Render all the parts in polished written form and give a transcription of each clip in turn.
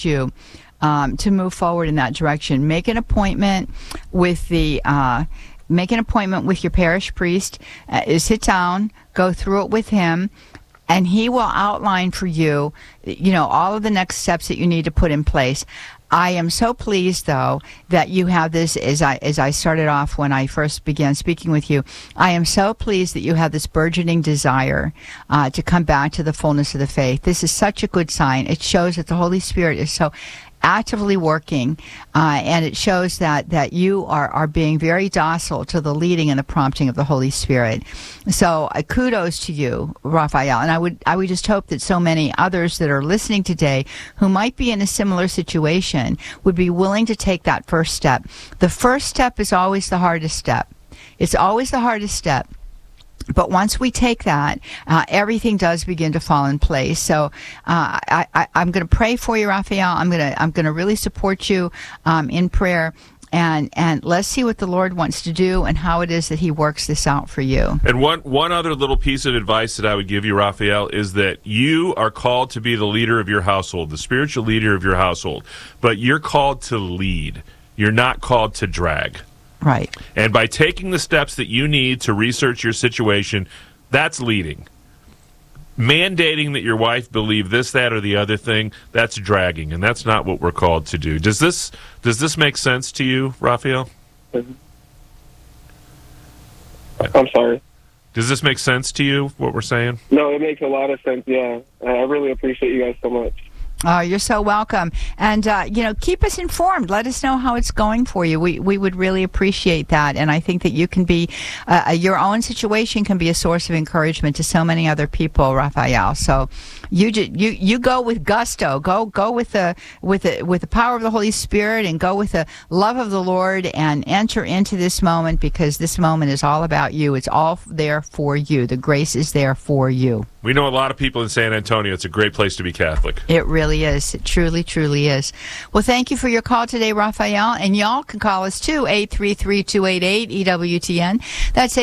you to move forward in that direction. Make an appointment with your parish priest. Sit down, go through it with him, and he will outline for you, all of the next steps that you need to put in place. I am so pleased, though, that you have this, as I started off when I first began speaking with you, I am so pleased that you have this burgeoning desire to come back to the fullness of the faith. This is such a good sign. It shows that the Holy Spirit is so actively working, and it shows that you are being very docile to the leading and the prompting of the Holy Spirit. So kudos to you, Raphael. And I would just hope that so many others that are listening today who might be in a similar situation would be willing to take that first step. The first step is always the hardest step. It's always the hardest step. But once we take that, everything does begin to fall in place. So I'm going to pray for you, Raphael. I'm going to really support you in prayer, and let's see what the Lord wants to do and how it is that He works this out for you. And one other little piece of advice that I would give you, Raphael, is that you are called to be the leader of your household, the spiritual leader of your household. But you're called to lead. You're not called to drag. Right. And by taking the steps that you need to research your situation, that's leading. Mandating that your wife believe this, that, or the other thing, that's dragging, and that's not what we're called to do. Does this make sense to you, Raphael? I'm sorry. Does this make sense to you, what we're saying? No, it makes a lot of sense, yeah. I really appreciate you guys so much. Oh, you're so welcome. And, keep us informed. Let us know how it's going for you. We would really appreciate that. And I think that you can be, your own situation can be a source of encouragement to so many other people, Raphael. So you go with gusto. Go with the power of the Holy Spirit, and go with the love of the Lord, and enter into this moment, because this moment is all about you. It's all there for you. The grace is there for you. We know a lot of people in San Antonio. It's a great place to be Catholic. It really is. It truly, truly is. Well, thank you for your call today, Raphael. And y'all can call us too, 833-288-EWTN. That's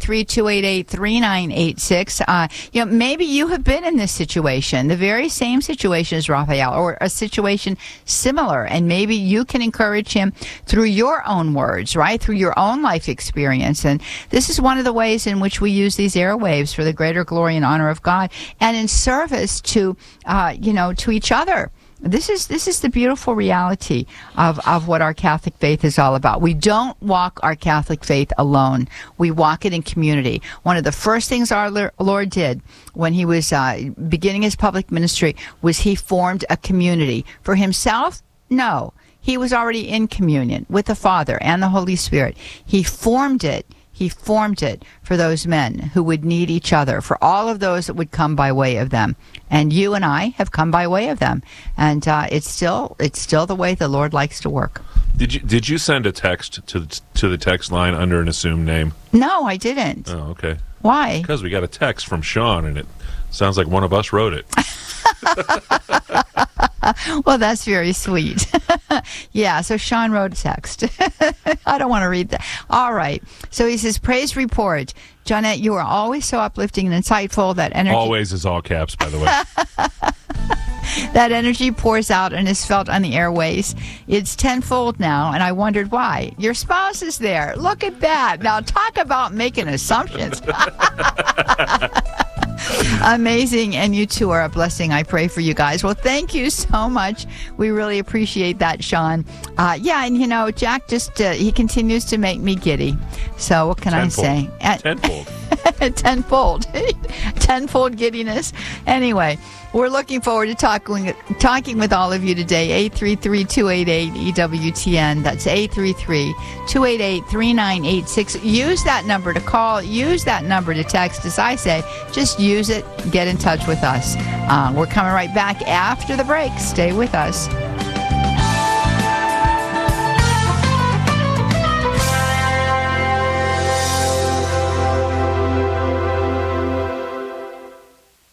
833-288-3986. Maybe you have been in this situation, the very same situation as Raphael, or a situation similar, and maybe you can encourage him through your own words, right? Through your own life experience. And this is one of the ways in which we use these airwaves for the greater glory and honor of God, and in service to, to each other. This is the beautiful reality of what our Catholic faith is all about. We don't walk our Catholic faith alone. We walk it in community. One of the first things our Lord did when He was beginning His public ministry was He formed a community. For Himself? No. He was already in communion with the Father and the Holy Spirit. He formed it. He formed it for those men who would need each other, for all of those that would come by way of them. And you and I have come by way of them. And it's still the way the Lord likes to work. Did you send a text to the text line under an assumed name? No, I didn't. Oh, okay. Why? Because we got a text from Sean, and it sounds like one of us wrote it. Well, that's very sweet. Yeah, so Sean wrote a text. I don't want to read that. All right. So he says, praise report. Johnette, you are always so uplifting and insightful. That energy. Always is all caps, by the way. That energy pours out and is felt on the airways. It's tenfold now, and I wondered why. Your spouse is there. Look at that. Now talk about making assumptions. Amazing, and you two are a blessing. I pray for you guys. Well, thank you so much. We really appreciate that, Sean. And Jack just he continues to make me giddy. So what can Tenfold. I say? Tenfold. Tenfold giddiness. Anyway, we're looking forward to talking with all of you today. 833-288-EWTN. That's 833-288-3986. Use that number to call. Use that number to text. As I say, just use it. Get in touch with us. We're coming right back after the break. Stay with us.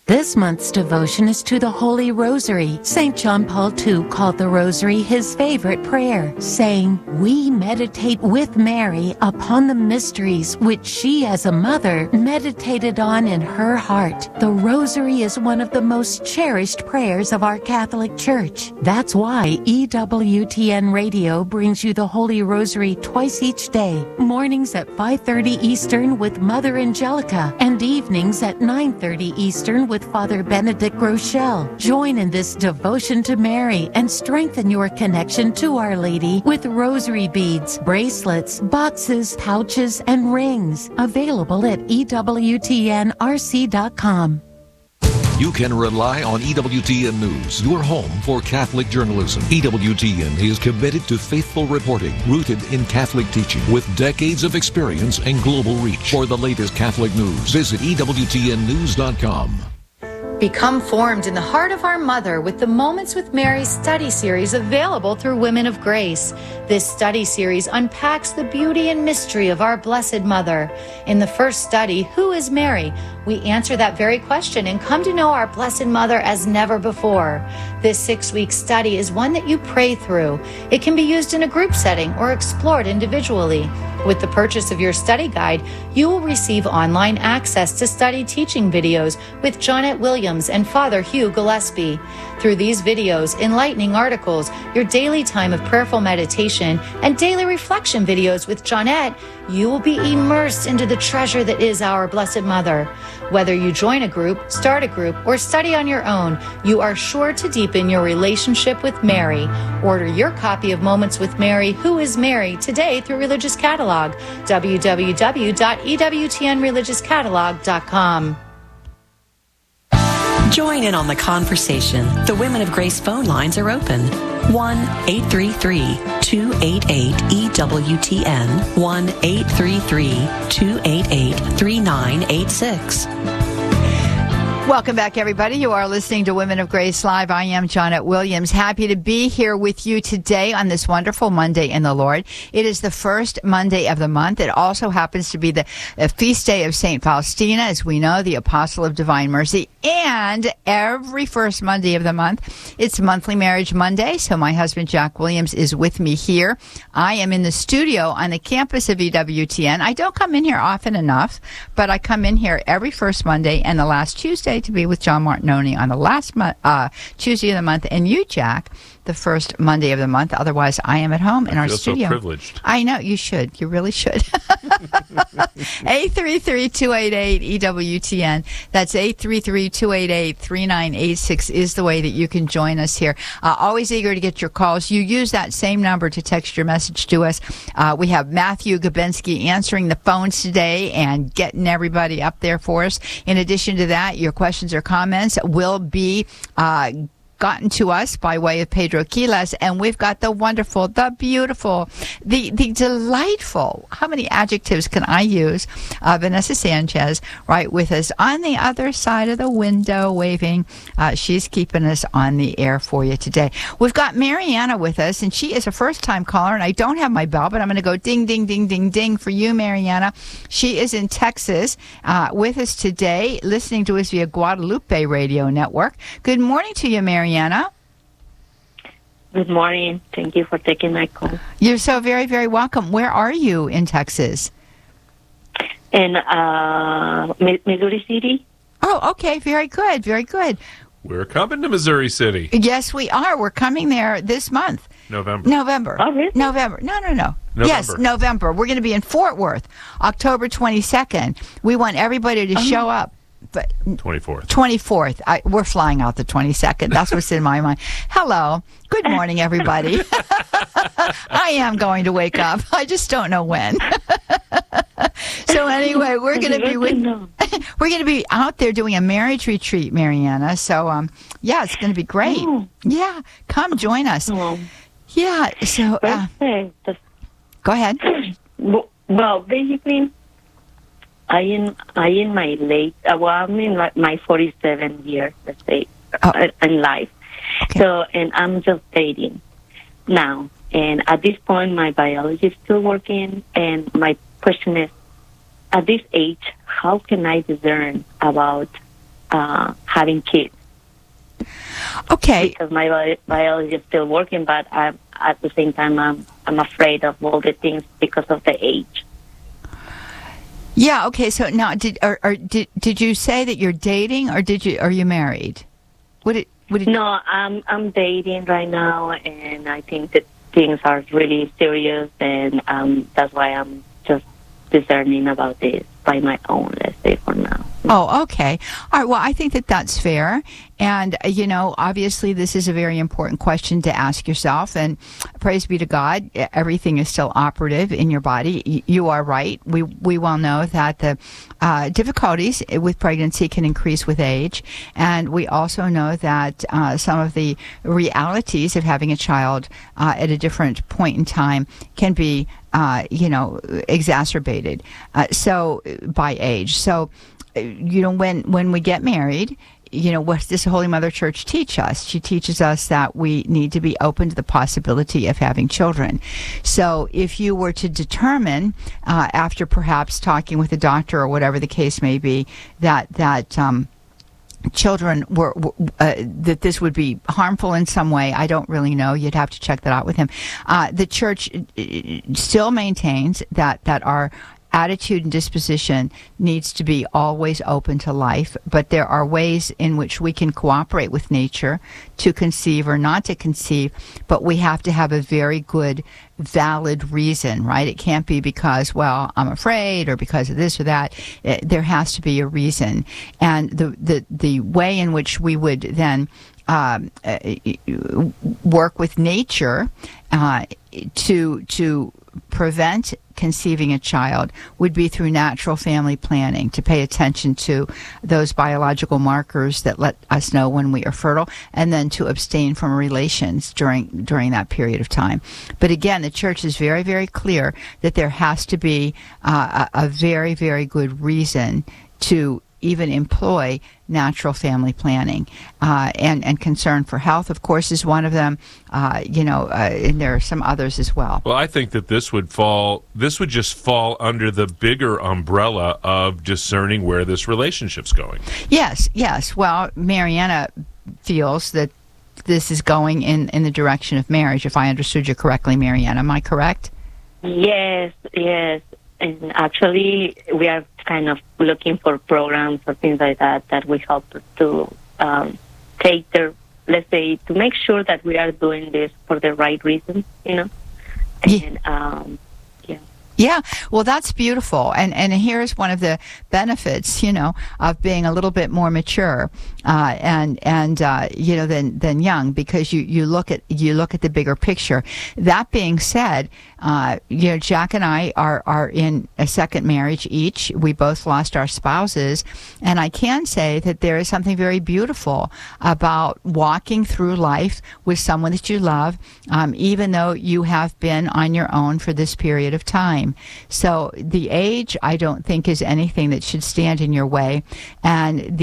This month's devotion is to the Holy Rosary. St. John Paul II called the Rosary his favorite prayer, saying, "We meditate with Mary upon the mysteries which she as a mother meditated on in her heart." The Rosary is one of the most cherished prayers of our Catholic Church. That's why EWTN Radio brings you the Holy Rosary twice each day, mornings at 5:30 Eastern with Mother Angelica, and evenings at 9:30 Eastern with Father Benedict Rochelle. Join in this devotion to Mary and strengthen your connection to Our Lady with rosary beads, bracelets, boxes, pouches, and rings. Available at EWTNRC.com. You can rely on EWTN News, your home for Catholic journalism. EWTN is committed to faithful reporting, rooted in Catholic teaching, with decades of experience and global reach. For the latest Catholic news, visit EWTNnews.com. Become formed in the heart of our Mother with the Moments with Mary study series available through Women of Grace. This study series unpacks the beauty and mystery of our Blessed Mother. In the first study, Who is Mary?, we answer that very question and come to know our Blessed Mother as never before. This 6-week study is one that you pray through. It can be used in a group setting or explored individually. With the purchase of your study guide, you will receive online access to study teaching videos with Jonette Williams and Father Hugh Gillespie. Through these videos, enlightening articles, your daily time of prayerful meditation, and daily reflection videos with Jonette, you will be immersed into the treasure that is our Blessed Mother. Whether you join a group, start a group, or study on your own, you are sure to deepen your relationship with Mary. Order your copy of Moments with Mary, Who is Mary, today through Religious Catalog, www.ewtnreligiouscatalog.com. Join in on the conversation. The Women of Grace phone lines are open. 1-833-288-EWTN, 1-833-288-3986. Welcome back, everybody. You are listening to Women of Grace Live. I am Jonette Williams. Happy to be here with you today on this wonderful Monday in the Lord. It is the first Monday of the month. It also happens to be the feast day of St. Faustina, as we know, the Apostle of Divine Mercy. And every first Monday of the month, it's Monthly Marriage Monday. So my husband, Jack Williams, is with me here. I am in the studio on the campus of EWTN. I don't come in here often enough, but I come in here every first Monday and the last Tuesday to be with John Martinoni on the last Tuesday of the month, and you, Jack, the first Monday of the month. Otherwise, I am at home in our studio. I feel so privileged. I know, you should. You really should. 833-288-EWTN. That's 833-288-3986 is the way that you can join us here. Always eager to get your calls. You use that same number to text your message to us. We have Matthew Gabensky answering the phones today and getting everybody up there for us. In addition to that, your questions or comments will be gotten to us by way of Pedro Quiles, and we've got the wonderful, the beautiful, the delightful, how many adjectives can I use, Vanessa Sanchez, right with us on the other side of the window waving. She's keeping us on the air for you today. We've got Mariana with us, and she is a first-time caller, and I don't have my bell, but I'm going to go ding, ding, ding, ding, ding for you, Mariana. She is in Texas with us today, listening to us via Guadalupe Radio Network. Good morning to you, Mariana. Good morning. Thank you for taking my call. You're so very, very welcome. Where are you in Texas? In Missouri City. Oh, okay. Very good. Very good. We're coming to Missouri City. Yes, we are. We're coming there this month. November. Oh, really? November. No. Yes, November. We're going to be in Fort Worth, October 22nd. We want everybody to show up. But 24th. We're flying out the 22nd. That's what's in my mind. Hello. Good morning, everybody. I am going to wake up. I just don't know when. So anyway, we're going to be out there doing a marriage retreat, Mariana. So yeah, it's going to be great. Oh. Yeah, come join us. Oh. Yeah. So go ahead. Well, basically, I in my late, I'm in like my 47 years, let's say, in life. Okay. So, and I'm just dating now. And at this point, my biology is still working. And my question is, at this age, how can I discern about having kids. Okay. Because my biology is still working, but at the same time, I'm afraid of all the things because of the age. Yeah. Okay. So now, did you say that you're dating, or are you married? No, I'm dating right now, and I think that things are really serious, and that's why I'm just discerning about this by my own, let's say, for now. Oh, okay. All right. Well, I think that that's fair. And, obviously this is a very important question to ask yourself. And praise be to God, everything is still operative in your body. You are right. We well know that the difficulties with pregnancy can increase with age. And we also know that some of the realities of having a child at a different point in time can be, exacerbated. So by age. So, when we get married, what does the Holy Mother Church teach us? She teaches us that we need to be open to the possibility of having children. So if you were to determine, after perhaps talking with a doctor or whatever the case may be, that children were that this would be harmful in some way, I don't really know. You'd have to check that out with him. The Church still maintains that our attitude and disposition needs to be always open to life, but there are ways in which we can cooperate with nature to conceive or not to conceive, but we have to have a very good, valid reason, right? It can't be because, well, I'm afraid or because of this or that. There has to be a reason. And the way in which we would then work with nature to prevent conceiving a child would be through natural family planning, to pay attention to those biological markers that let us know when we are fertile, and then to abstain from relations during that period of time. But again, the Church is very, very clear that there has to be a very, very good reason to even employ natural family planning, and concern for health, of course, is one of them. And there are some others as well. Well, I think that this would just fall under the bigger umbrella of discerning where this relationship's going. Yes. Well, Mariana feels that this is going in the direction of marriage, if I understood you correctly, Mariana. Am I correct? Yes. And actually, we are kind of looking for programs or things like that will help us to take let's say, to make sure that we are doing this for the right reasons, And, Yeah, well, that's beautiful, and here's one of the benefits, of being a little bit more mature, than young, because you look at the bigger picture. That being said, Jack and I are in a second marriage each. We both lost our spouses, and I can say that there is something very beautiful about walking through life with someone that you love, even though you have been on your own for this period of time. So the age, I don't think, is anything that should stand in your way, and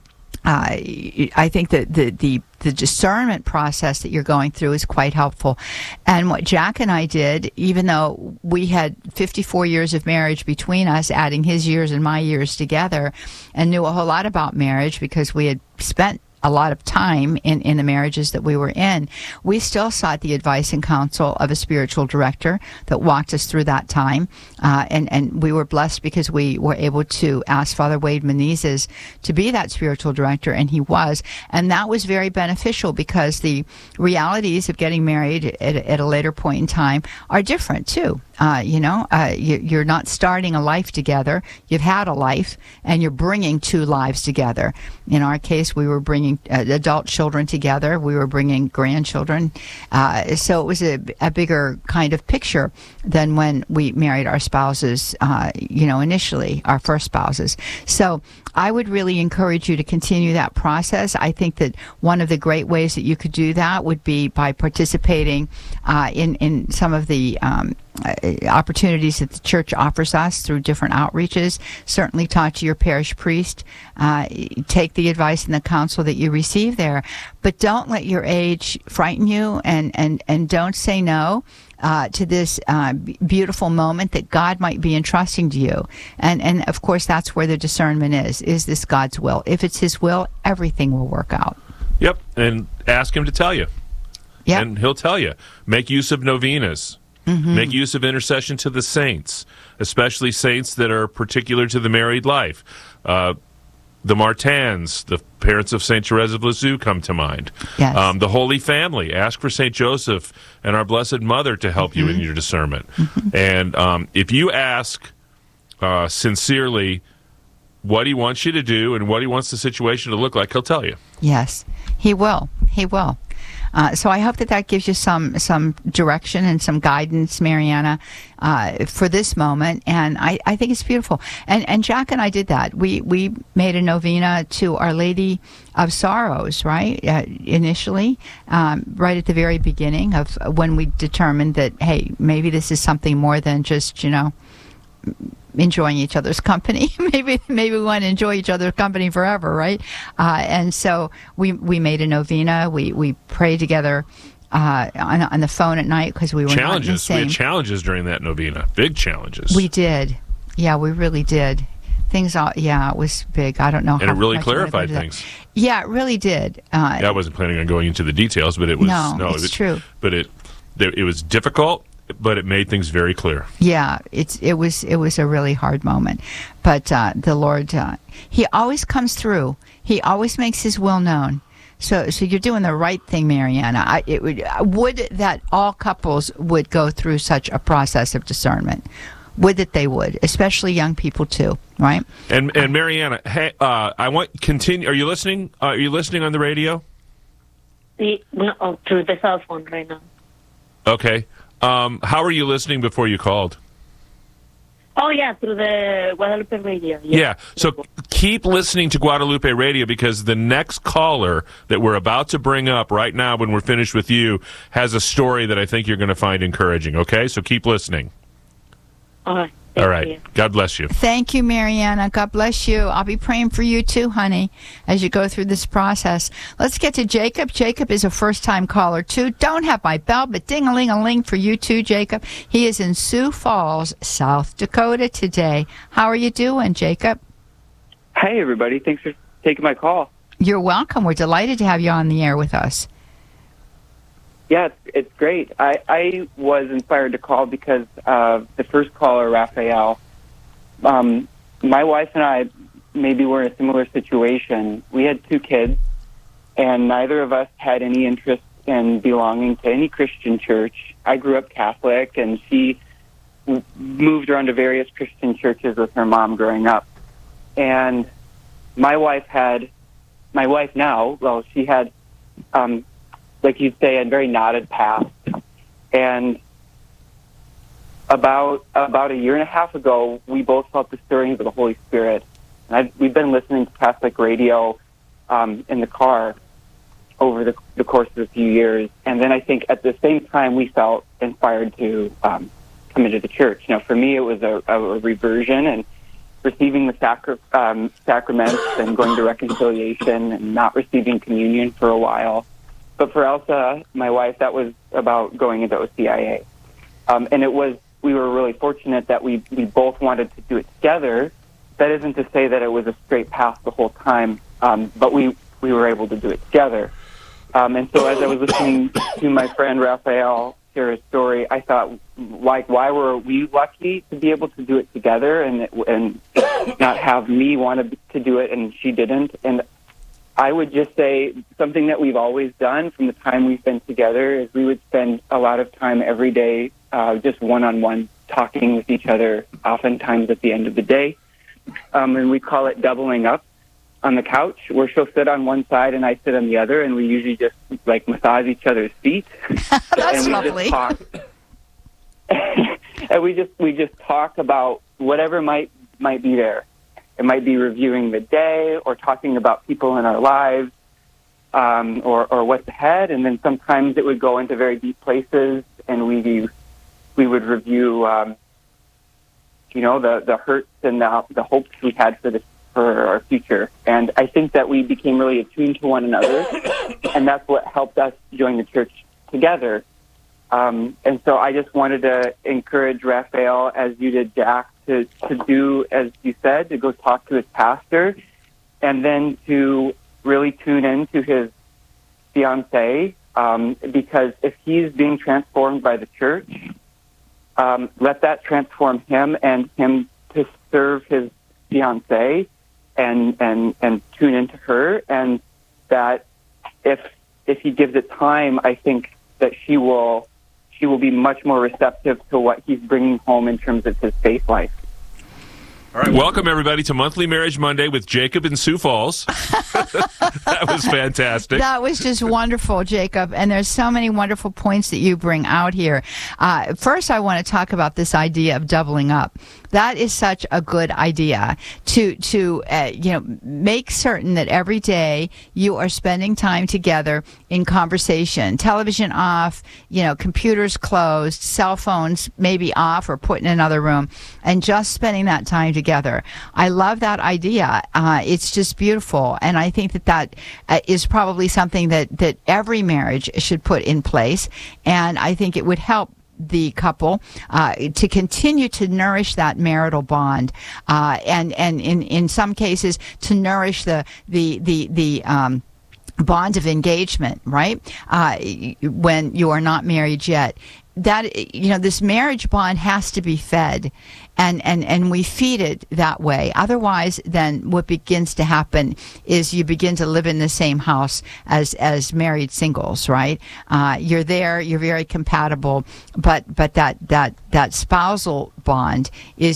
I think that the discernment process that you're going through is quite helpful. And what Jack and I did, even though we had 54 years of marriage between us, adding his years and my years together, and knew a whole lot about marriage because we had spent a lot of time in the marriages that we were in, we still sought the advice and counsel of a spiritual director that walked us through that time. And we were blessed because we were able to ask Father Wade Menezes to be that spiritual director, and he was. And that was very beneficial because the realities of getting married at a later point in time are different too. You're not starting a life together. You've had a life, and you're bringing two lives together. In our case, we were bringing adult children together. We were bringing grandchildren. So it was a bigger kind of picture than when we married our spouses, initially, our first spouses. So I would really encourage you to continue that process. I think that one of the great ways that you could do that would be by participating in some of the opportunities that the church offers us through different outreaches. Certainly talk to your parish priest. Take the advice and the counsel that you receive there. But don't let your age frighten you, and don't say no to this beautiful moment that God might be entrusting to you. And of course, that's where the discernment is. Is this God's will? If it's His will, everything will work out. Yep, and ask Him to tell you. Yep. And He'll tell you. Make use of novenas. Mm-hmm. Make use of intercession to the saints, especially saints that are particular to the married life. The Martins, the parents of St. Therese of Lisieux come to mind. Yes. The Holy Family. Ask for St. Joseph and our Blessed Mother to help you in your discernment. And if you ask sincerely what He wants you to do and what He wants the situation to look like, He'll tell you. Yes, He will. He will. So I hope that gives you some direction and some guidance, Mariana, for this moment. And I think it's beautiful. And Jack and I did that. We made a novena to Our Lady of Sorrows, right? Initially, right at the very beginning of when we determined that, hey, maybe this is something more than just, enjoying each other's company. maybe we want to enjoy each other's company forever, right? And so we made a novena. We prayed together on the phone at night because we were challenges. Not in the same. We had challenges during that novena. Big challenges. We did. Yeah, we really did. Things. It was big. I don't know. And it really clarified things. Yeah, it really did. I wasn't planning on going into the details, but it was it's true. But it was difficult. But it made things very clear. Yeah, it was a really hard moment, but the Lord, He always comes through. He always makes His will known. So you're doing the right thing, Mariana. Would that all couples would go through such a process of discernment. Would that they would, especially young people too, right? And Mariana, hey, I want continue. Are you listening? Are you listening on the radio? No, through the cell phone right now. Okay. How are you listening before you called? Oh, yeah, through the Guadalupe radio. Yeah, so keep listening to Guadalupe radio because the next caller that we're about to bring up right now when we're finished with you has a story that I think you're going to find encouraging, okay? So keep listening. All right. All right. God bless you. Thank you, Mariana. God bless you. I'll be praying for you too, honey, as you go through this process. Let's get to Jacob. Jacob is a first-time caller too. Don't have my bell, but ding-a-ling-a-ling for you too, Jacob. He is in Sioux Falls, South Dakota today. How are you doing, Jacob? Hey, everybody. Thanks for taking my call. You're welcome. We're delighted to have you on the air with us. Yeah, it's great. I was inspired to call because of the first caller, Raphael. My wife and I maybe were in a similar situation. We had 2 kids, and neither of us had any interest in belonging to any Christian church. I grew up Catholic, and she moved around to various Christian churches with her mom growing up. And my wife now, well, she had... like you'd say, a very knotted past. And about a year and a half ago, we both felt the stirrings of the Holy Spirit. And we've been listening to Catholic radio in the car over the course of a few years. And then I think at the same time, we felt inspired to come into the church. Now, for me, it was a reversion and receiving the sacraments and going to reconciliation and not receiving communion for a while. But for Elsa, my wife, that was about going into OCIA. And we were really fortunate that we both wanted to do it together. That isn't to say that it was a straight path the whole time, but we were able to do it together. And so as I was listening to my friend Raphael share his story, I thought, why were we lucky to be able to do it together and not have me want to do it and she didn't? And I would just say something that we've always done from the time we've been together is we would spend a lot of time every day just one-on-one talking with each other, oftentimes at the end of the day. And we call it doubling up on the couch, where she'll sit on one side and I sit on the other, and we usually just like massage each other's feet. That's and we lovely. Just talk. And we just talk about whatever might be there. It might be reviewing the day or talking about people in our lives or what's ahead. And then sometimes it would go into very deep places, and we we would review, the hurts and the hopes we had for our future. And I think that we became really attuned to one another, and that's what helped us join the church together. And so I just wanted to encourage Raphael, as you did Jack, to do, as you said, to go talk to his pastor, and then to really tune in to his fiancée, because if he's being transformed by the church, let that transform him, and him to serve his fiancée and tune into her, and that if he gives it time, I think that she will be much more receptive to what he's bringing home in terms of his faith life. All right, welcome everybody to Monthly Marriage Monday with Jacob in Sioux Falls. That was fantastic. That was just wonderful, Jacob. And there's so many wonderful points that you bring out here. First, I want to talk about this idea of doubling up. That is such a good idea to make certain that every day you are spending time together in conversation. Television off, computers closed, cell phones maybe off or put in another room, and just spending that time together. I love that idea. It's just beautiful, and I think that is probably something that every marriage should put in place, and I think it would help the couple to continue to nourish that marital bond, and in some cases to nourish the bond of engagement, right? When you are not married yet. That, this marriage bond has to be fed, and we feed it that way. Otherwise, then what begins to happen is you begin to live in the same house as married singles, right? You're there, you're very compatible, but that spousal bond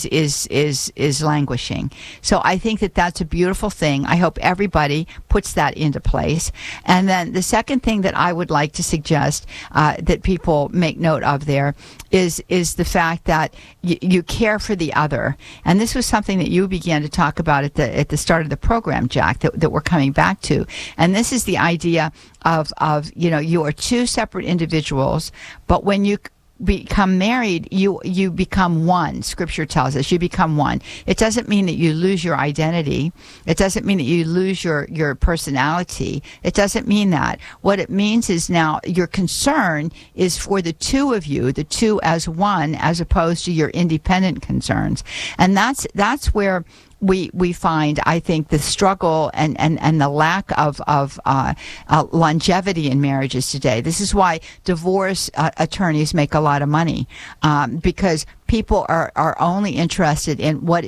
is languishing. So I think that's a beautiful thing. I hope everybody puts that into place. And then the second thing that I would like to suggest that people make note of there is the fact that you care for the other. And this was something that you began to talk about at the start of the program, Jack, that we're coming back to. And this is the idea of you are two separate individuals, but when you become married, you become one. Scripture tells us you become one. It doesn't mean that you lose your identity. It doesn't mean that you lose your personality. It doesn't mean that. What it means is now your concern is for the two of you, the two as one, as opposed to your independent concerns. And that's where we find, I think, the struggle and the lack of longevity in marriages today. This is why divorce attorneys make a lot of money, because people are only interested in what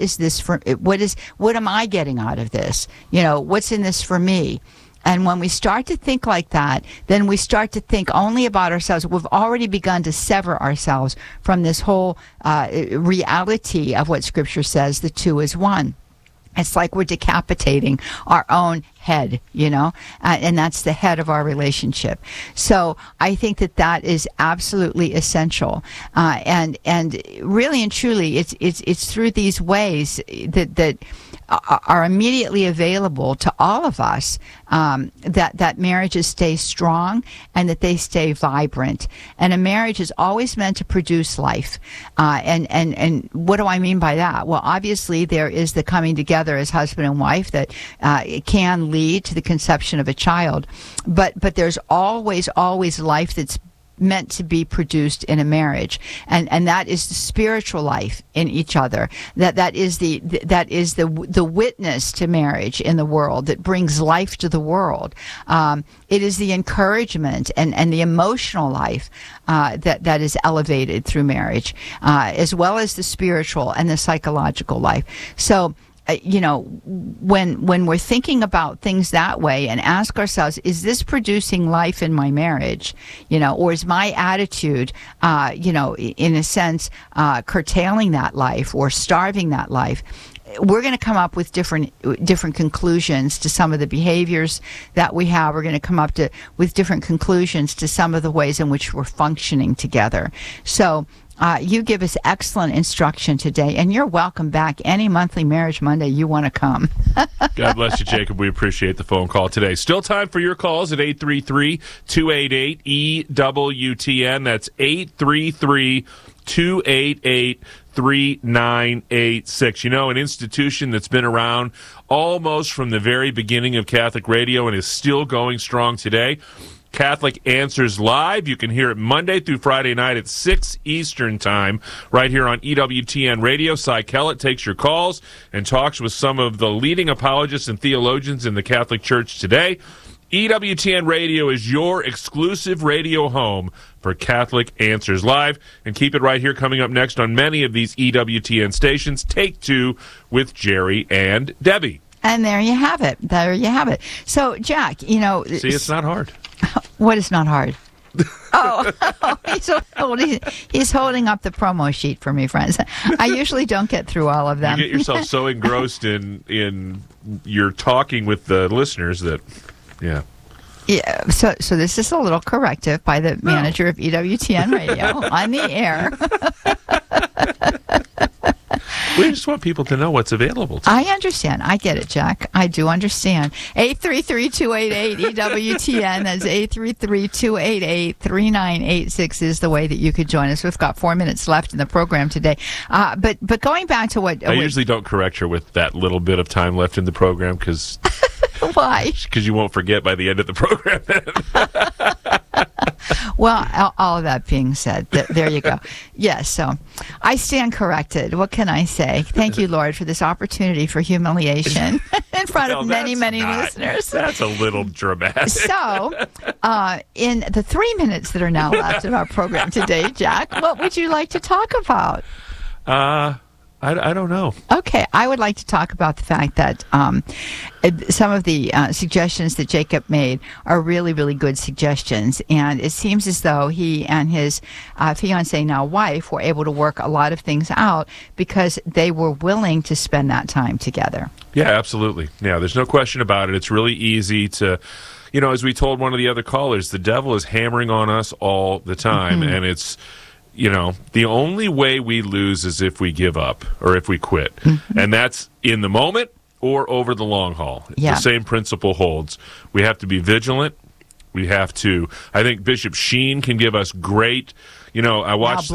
am I getting out of this? What's in this for me? And when we start to think like that, then we start to think only about ourselves. We've already begun to sever ourselves from this whole reality of what Scripture says, the two is one. It's like we're decapitating our own head, and that's the head of our relationship. So I think that is absolutely essential, and really and truly, it's through these ways that are immediately available to all of us, that marriages stay strong and that they stay vibrant. And a marriage is always meant to produce life. And what do I mean by that? Well, obviously there is the coming together as husband and wife that can lead to the conception of a child. But there's always life that's meant to be produced in a marriage, and that is the spiritual life in each other. That is the witness to marriage in the world that brings life to the world. It is the encouragement and the emotional life that is elevated through marriage, as well as the spiritual and the psychological life. So when we're thinking about things that way and ask ourselves, is this producing life in my marriage? Or is my attitude, in a sense, curtailing that life or starving that life? We're going to come up with different conclusions to some of the behaviors that we have. We're going to come up with different conclusions to some of the ways in which we're functioning together. So You give us excellent instruction today, and you're welcome back any monthly Marriage Monday you want to come. God bless you, Jacob. We appreciate the phone call today. Still time for your calls at 833-288-EWTN. That's 833-288-3986. You know, an institution that's been around almost from the very beginning of Catholic radio and is still going strong today. Catholic Answers Live. You can hear it Monday through Friday night at 6 Eastern Time right here on EWTN Radio. Cy Kellett takes your calls and talks with some of the leading apologists and theologians in the Catholic Church today. EWTN Radio is your exclusive radio home for Catholic Answers Live. And keep it right here. Coming up next on many of these EWTN stations, Take Two with Jerry and Debbie. And there you have it. There you have it. So, Jack, you know... See, it's not hard. What is not hard? He's holding up the promo sheet for me, friends. I usually don't get through all of them. You get yourself so engrossed in your talking with the listeners that, yeah. Yeah, so this is a little corrective by the manager of EWTN Radio on the air. We just want people to know what's available. I understand. I get it, Jack. I do understand. 833-288-EWTN. That's 833-288-3986 is the way that you could join us. We've got 4 minutes left in the program today. But going back to what... I usually don't correct her with that little bit of time left in the program because... Why? Because you won't forget by the end of the program. Well, all of that being said, there you go. Yes, so I stand corrected. What can I say? Thank you, Lord, for this opportunity for humiliation in front of many listeners. That's a little dramatic. So, in the 3 minutes that are now left in our program today, Jack, what would you like to talk about? I don't know. Okay, I would like to talk about the fact that some of the suggestions that Jacob made are really, really good suggestions. And it seems as though he and his fiancée, now wife, were able to work a lot of things out because they were willing to spend that time together. Yeah, absolutely. Yeah, there's no question about it. It's really easy to... You know, as we told one of the other callers, the devil is hammering on us all the time, and it's... You know, the only way we lose is if we give up or if we quit. And that's in the moment or over the long haul. Yeah. The same principle holds. We have to be vigilant. We have to... I think Bishop Sheen can give us great... You know, I watched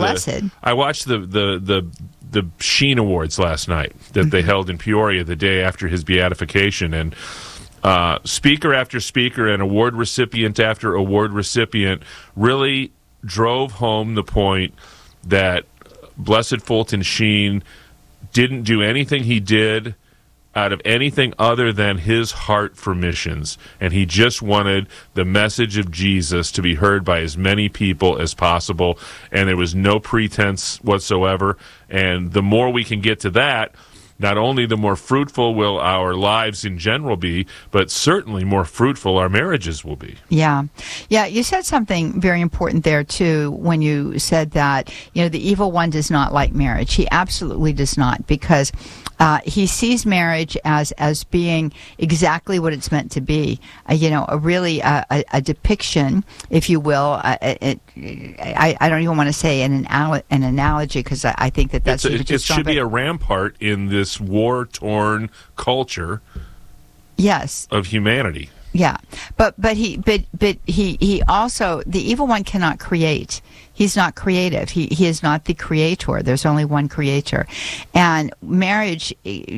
the Sheen Awards last night that they held in Peoria the day after his beatification. And speaker after speaker and award recipient after award recipient really... drove home the point that Blessed Fulton Sheen didn't do anything he did out of anything other than his heart for missions. And he just wanted the message of Jesus to be heard by as many people as possible. And there was no pretense whatsoever. And the more we can get to that, not only the more fruitful will our lives in general be, but certainly more fruitful our marriages will be. Yeah. Yeah, you said something very important there, too, when you said that, you know, the evil one does not like marriage. He absolutely does not, because he sees marriage as being exactly what it's meant to be. You know, a depiction, if you will. I don't even want to say an analogy, because I think that's even too strong. It should be a rampart in this war-torn culture. Yes. Of humanity. Yeah, but he also, the evil one cannot create. He's not creative. He is not the creator. There's only one creator, and marriage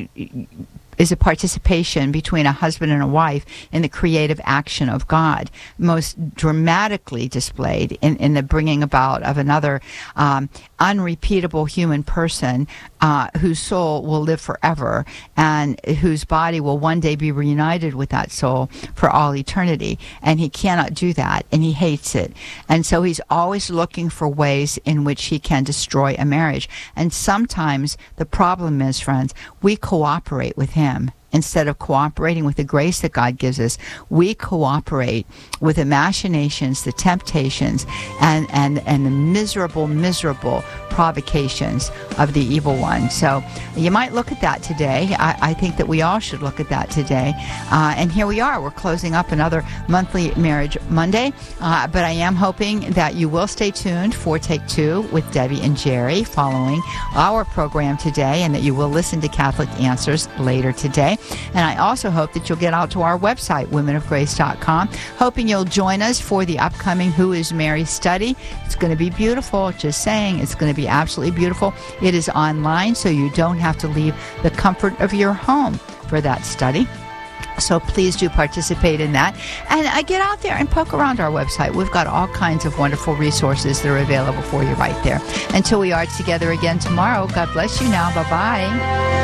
is a participation between a husband and a wife in the creative action of God, most dramatically displayed in the bringing about of another unrepeatable human person whose soul will live forever and whose body will one day be reunited with that soul for all eternity. And he cannot do that, and he hates it. And so he's always looking for ways in which he can destroy a marriage. And sometimes the problem is, friends, we cooperate with him. Instead of cooperating with the grace that God gives us, we cooperate with the machinations, the temptations, and the miserable provocations of the evil one. So you might look at that today. I think that we all should look at that today. And here we are. We're closing up another monthly Marriage Monday. But I am hoping that you will stay tuned for Take Two with Debbie and Jerry following our program today, and that you will listen to Catholic Answers later today. And I also hope that you'll get out to our website, womenofgrace.com, hoping you'll join us for the upcoming Who is Mary study. It's going to be beautiful. Just saying, it's going to be absolutely beautiful. It is online, so you don't have to leave the comfort of your home for that study. So please do participate in that. And get out there and poke around our website. We've got all kinds of wonderful resources that are available for you right there. Until we are together again tomorrow, God bless you now. Bye-bye.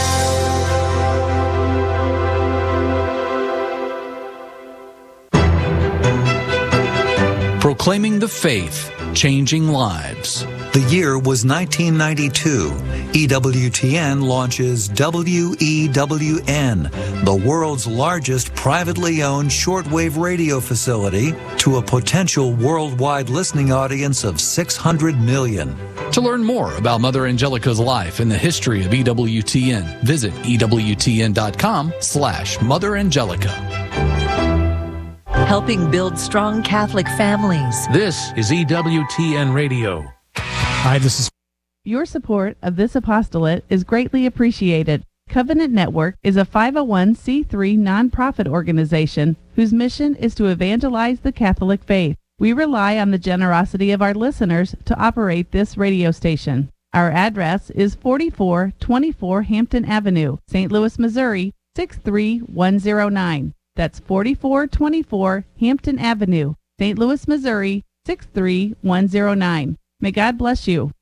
Proclaiming the faith, changing lives. The year was 1992. EWTN launches WEWN, the world's largest privately owned shortwave radio facility, to a potential worldwide listening audience of 600 million. To learn more about Mother Angelica's life and the history of EWTN, visit EWTN.com/Mother Angelica. Helping build strong Catholic families. This is EWTN Radio. Hi, this is... Your support of this apostolate is greatly appreciated. Covenant Network is a 501c3 nonprofit organization whose mission is to evangelize the Catholic faith. We rely on the generosity of our listeners to operate this radio station. Our address is 4424 Hampton Avenue, St. Louis, Missouri, 63109. That's 4424 Hampton Avenue, St. Louis, Missouri, 63109. May God bless you.